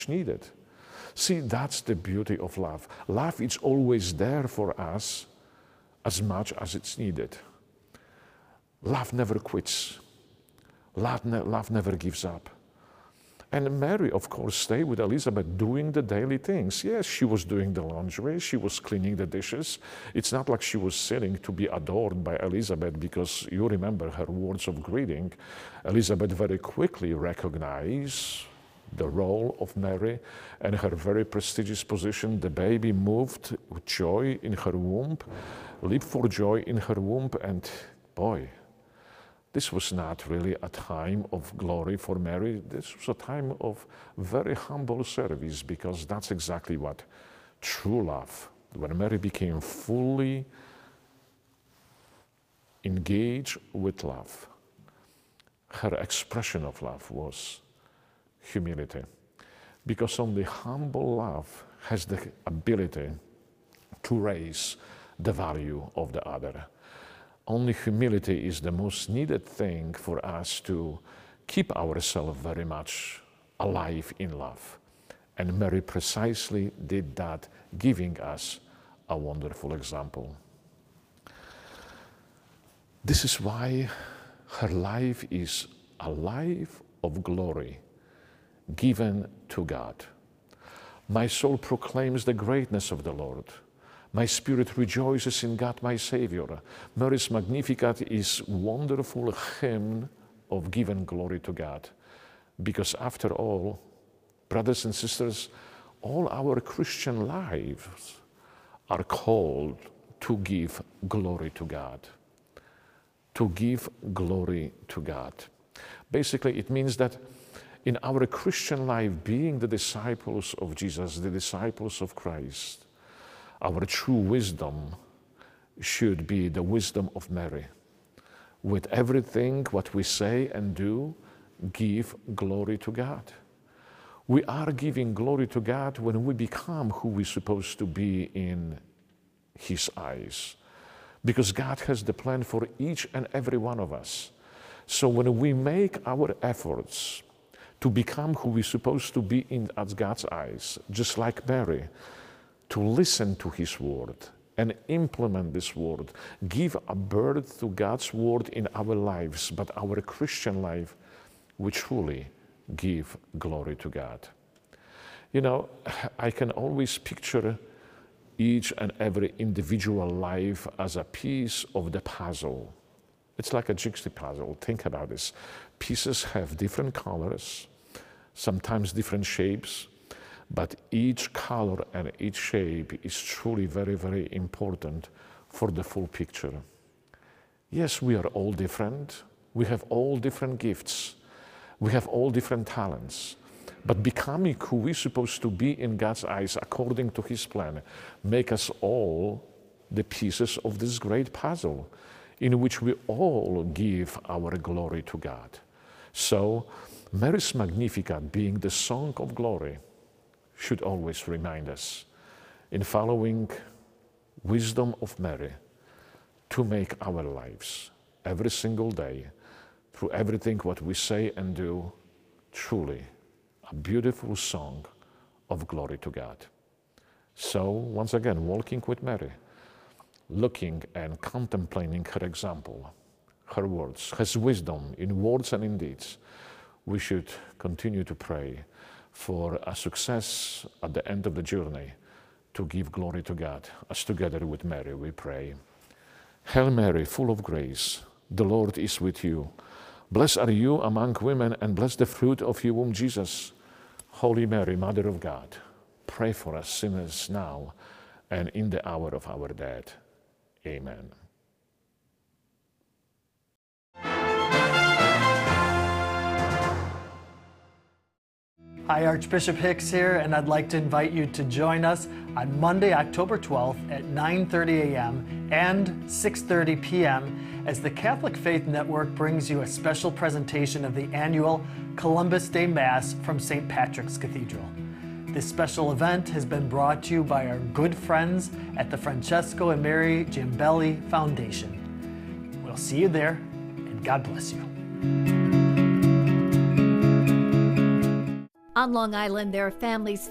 needed. See, that's the beauty of love. Love is always there for us as much as it's needed. Love never quits. Love never gives up. And Mary, of course, stayed with Elizabeth doing the daily things. Yes, she was doing the laundry, she was cleaning the dishes. It's not like she was sitting to be adored by Elizabeth, because you remember her words of greeting. Elizabeth very quickly recognized the role of Mary and her very prestigious position. The baby moved with joy in her womb, leaped for joy in her womb, and boy, this was not really a time of glory for Mary. This was a time of very humble service, because that's exactly what true love, when Mary became fully engaged with love, her expression of love was humility. Because only humble love has the ability to raise the value of the other. Only humility is the most needed thing for us to keep ourselves very much alive in love. And Mary precisely did that, giving us a wonderful example. This is why her life is a life of glory given to God. My soul proclaims the greatness of the Lord. My spirit rejoices in God, my Savior. Mary's Magnificat is a wonderful hymn of giving glory to God. Because after all, brothers and sisters, all our Christian lives are called to give glory to God. To give glory to God. Basically, it means that in our Christian life, being the disciples of Jesus, the disciples of Christ, our true wisdom should be the wisdom of Mary. With everything what we say and do, give glory to God. We are giving glory to God when we become who we're supposed to be in His eyes. Because God has the plan for each and every one of us. So when we make our efforts to become who we're supposed to be in God's eyes, just like Mary, to listen to His word and implement this word, give a birth to God's word in our lives, but our Christian life, we truly give glory to God. You know, I can always picture each and every individual life as a piece of the puzzle. It's like a jigsaw puzzle. Think about this. Pieces have different colors, sometimes different shapes, but each color and each shape is truly very, very important for the full picture. Yes, we are all different. We have all different gifts. We have all different talents. But becoming who we're supposed to be in God's eyes according to His plan make us all the pieces of this great puzzle in which we all give our glory to God. So Mary's Magnificat, being the song of glory, should always remind us, in following wisdom of Mary, to make our lives every single day, through everything what we say and do, truly a beautiful song of glory to God. So, once again, walking with Mary, looking and contemplating her example, her words, her wisdom in words and in deeds, we should continue to pray for a success at the end of the journey, to give glory to God, as together with Mary we pray. Hail Mary, full of grace, the Lord is with you. Blessed are you among women, and blessed the fruit of your womb, Jesus. Holy Mary, Mother of God, pray for us sinners now and in the hour of our death. Amen. Hi, Archbishop Hicks here, and I'd like to invite you to join us on Monday, October 12th at 9:30 a.m. and 6:30 p.m. as the Catholic Faith Network brings you a special presentation of the annual Columbus Day Mass from St. Patrick's Cathedral. This special event has been brought to you by our good friends at the Francesco and Mary Giambelli Foundation. We'll see you there, and God bless you. On Long Island, there are families